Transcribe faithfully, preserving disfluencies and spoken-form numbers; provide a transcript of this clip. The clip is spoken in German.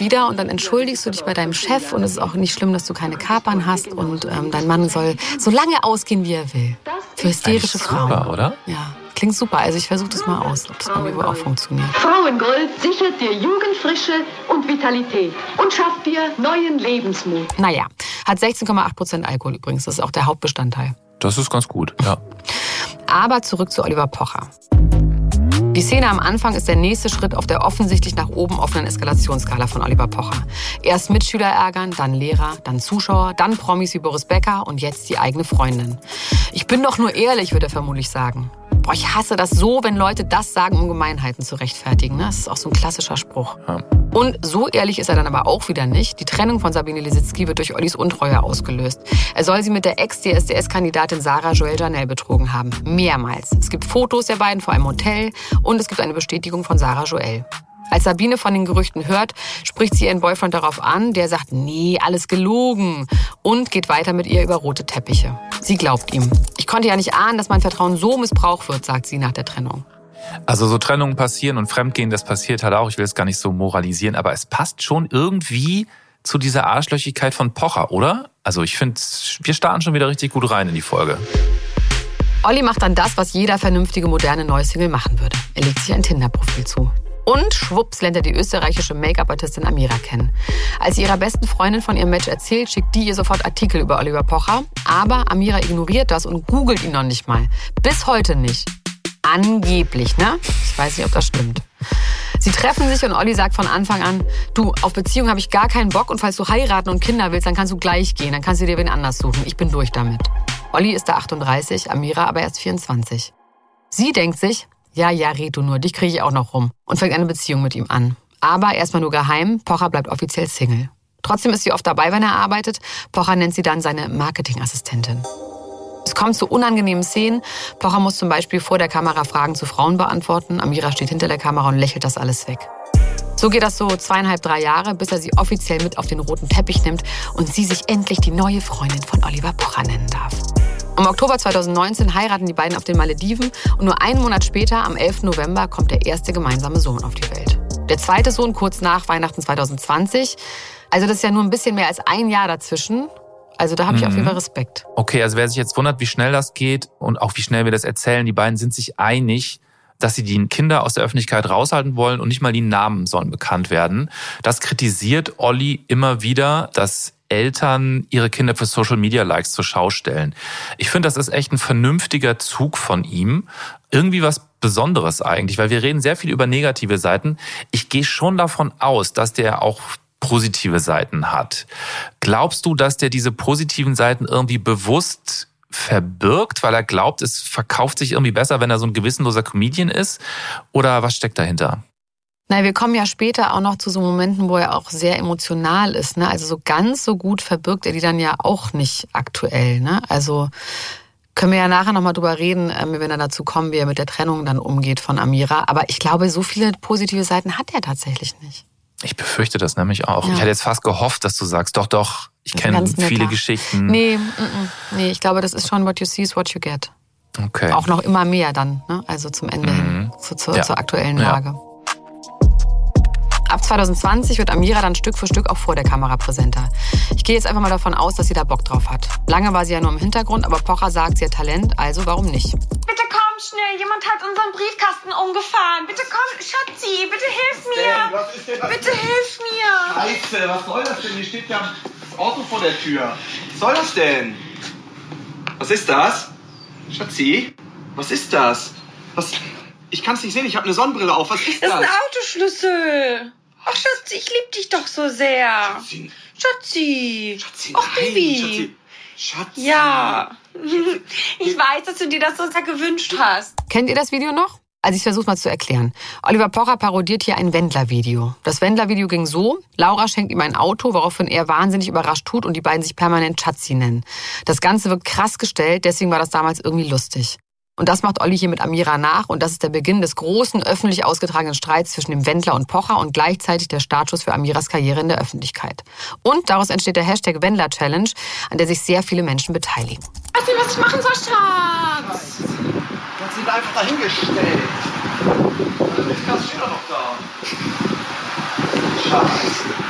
wieder und dann entschuldigst du dich bei deinem Chef und es ist auch nicht schlimm, dass du keine Kapern hast und ähm, dein Mann soll so lange ausgehen, wie er will. Für hysterische Frauen. Super, oder? Ja, klingt super. Also ich versuche das mal aus, ob das bei mir wohl auch funktioniert. Frauengold sichert dir Jugendfrische und Vitalität und schafft dir neuen Lebensmut. Naja, hat sechzehn Komma acht Prozent Alkohol übrigens. Das ist auch der Hauptbestandteil. Das ist ganz gut, ja. Aber zurück zu Oliver Pocher. Die Szene am Anfang ist der nächste Schritt auf der offensichtlich nach oben offenen Eskalationsskala von Oliver Pocher. Erst Mitschüler ärgern, dann Lehrer, dann Zuschauer, dann Promis wie Boris Becker und jetzt die eigene Freundin. Ich bin doch nur ehrlich, würde er vermutlich sagen. Boah, ich hasse das so, wenn Leute das sagen, um Gemeinheiten zu rechtfertigen. Das ist auch so ein klassischer Spruch. Ja. Und so ehrlich ist er dann aber auch wieder nicht. Die Trennung von Sabine Lisicki wird durch Ollis Untreue ausgelöst. Er soll sie mit der Ex-D S D S-Kandidatin Sarah Joelle Janel betrogen haben. Mehrmals. Es gibt Fotos der beiden vor einem Hotel und es gibt eine Bestätigung von Sarah Joelle. Als Sabine von den Gerüchten hört, spricht sie ihren Boyfriend darauf an. Der sagt, nee, alles gelogen. Und geht weiter mit ihr über rote Teppiche. Sie glaubt ihm. Ich konnte ja nicht ahnen, dass mein Vertrauen so missbraucht wird, sagt sie nach der Trennung. Also so Trennungen passieren und Fremdgehen, das passiert halt auch. Ich will es gar nicht so moralisieren, aber es passt schon irgendwie zu dieser Arschlöchigkeit von Pocher, oder? Also ich finde, wir starten schon wieder richtig gut rein in die Folge. Olli macht dann das, was jeder vernünftige, moderne Neusingle machen würde. Er legt sich ein Tinder-Profil zu. Und schwupps lernt er die österreichische Make-up-Artistin Amira kennen. Als sie ihrer besten Freundin von ihrem Match erzählt, schickt die ihr sofort Artikel über Oliver Pocher. Aber Amira ignoriert das und googelt ihn noch nicht mal. Bis heute nicht. Angeblich, ne? Ich weiß nicht, ob das stimmt. Sie treffen sich und Olli sagt von Anfang an, du, auf Beziehung habe ich gar keinen Bock und falls du heiraten und Kinder willst, dann kannst du gleich gehen, dann kannst du dir wen anders suchen. Ich bin durch damit. Olli ist da achtunddreißig, Amira aber erst vierundzwanzig. Sie denkt sich, ja, ja, red du nur, dich kriege ich auch noch rum und fängt eine Beziehung mit ihm an. Aber erstmal nur geheim, Pocher bleibt offiziell Single. Trotzdem ist sie oft dabei, wenn er arbeitet. Pocher nennt sie dann seine Marketingassistentin. Es kommt zu unangenehmen Szenen. Pocher muss zum Beispiel vor der Kamera Fragen zu Frauen beantworten. Amira steht hinter der Kamera und lächelt das alles weg. So geht das so zweieinhalb, drei Jahre, bis er sie offiziell mit auf den roten Teppich nimmt und sie sich endlich die neue Freundin von Oliver Pocher nennen darf. Im Oktober zweitausendneunzehn heiraten die beiden auf den Malediven und nur einen Monat später, am elften November, kommt der erste gemeinsame Sohn auf die Welt. Der zweite Sohn kurz nach Weihnachten zweitausendzwanzig. Also das ist ja nur ein bisschen mehr als ein Jahr dazwischen. Also da habe ich mhm. auf jeden Fall Respekt. Okay, also wer sich jetzt wundert, wie schnell das geht und auch wie schnell wir das erzählen, die beiden sind sich einig, dass sie die Kinder aus der Öffentlichkeit raushalten wollen und nicht mal die Namen sollen bekannt werden. Das kritisiert Olli immer wieder, dass Eltern ihre Kinder für Social-Media-Likes zur Schau stellen. Ich finde, das ist echt ein vernünftiger Zug von ihm. Irgendwie was Besonderes eigentlich, weil wir reden sehr viel über negative Seiten. Ich gehe schon davon aus, dass der auch positive Seiten hat. Glaubst du, dass der diese positiven Seiten irgendwie bewusst verbirgt, weil er glaubt, es verkauft sich irgendwie besser, wenn er so ein gewissenloser Comedian ist? Oder was steckt dahinter? Na, wir kommen ja später auch noch zu so Momenten, wo er auch sehr emotional ist. Ne? Also so ganz so gut verbirgt er die dann ja auch nicht aktuell. Ne? Also können wir ja nachher nochmal drüber reden, wenn er dazu kommen, wie er mit der Trennung dann umgeht von Amira. Aber ich glaube, so viele positive Seiten hat er tatsächlich nicht. Ich befürchte das nämlich auch. Ja. Ich hätte jetzt fast gehofft, dass du sagst, doch, doch, ich kenne viele Geschichten. Nee, m -m. nee, ich glaube, das ist schon what you see is what you get. Okay. Auch noch immer mehr dann, ne? Also zum Ende mhm. hin, zu, zu, ja. zur aktuellen Lage. Ja. Ab zweitausendzwanzig wird Amira dann Stück für Stück auch vor der Kamera präsenter. Ich gehe jetzt einfach mal davon aus, dass sie da Bock drauf hat. Lange war sie ja nur im Hintergrund, aber Pocher sagt, sie hat Talent, also warum nicht? Bitte komm schnell, jemand hat unseren Briefkasten umgefahren. Bitte komm, Schatzi, bitte hilf mir. Was ist denn das? Bitte hilf mir. Scheiße, was soll das denn? Hier steht ja das Auto vor der Tür. Was soll das denn? Was ist das? Schatzi, was ist das? Was? Ich kann es nicht sehen, ich habe eine Sonnenbrille auf. Was ist das? Das ist ein Autoschlüssel. Ach, Schatzi, ich liebe dich doch so sehr. Schatzi. Schatzi. Schatzi, Ach, nein. Baby. Schatzi. Schatzi. Ja. Ich weiß, dass du dir das so sehr gewünscht hast. Kennt ihr das Video noch? Also ich versuche mal zu erklären. Oliver Pocher parodiert hier ein Wendler-Video. Das Wendler-Video ging so: Laura schenkt ihm ein Auto, woraufhin er wahnsinnig überrascht tut und die beiden sich permanent Schatzi nennen. Das Ganze wirkt krass gestellt, deswegen war das damals irgendwie lustig. Und das macht Olli hier mit Amira nach und das ist der Beginn des großen, öffentlich ausgetragenen Streits zwischen dem Wendler und Pocher und gleichzeitig der Startschuss für Amiras Karriere in der Öffentlichkeit. Und daraus entsteht der Hashtag Wendler Challenge, an der sich sehr viele Menschen beteiligen. Weißt du, was ich machen soll, Schatz? Du hast ihn da einfach dahingestellt. Das steht doch noch da. Schatz.